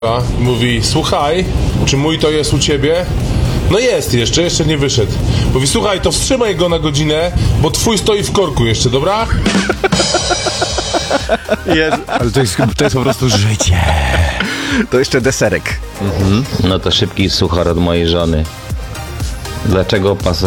mówi, słuchaj, czy mój to jest u ciebie? No jest jeszcze nie wyszedł. Mówi, słuchaj, to wstrzymaj go na godzinę, bo twój stoi w korku jeszcze, dobra? Ale to jest po prostu życie. To jeszcze deserek. No to szybki suchar od mojej żony. Dlaczego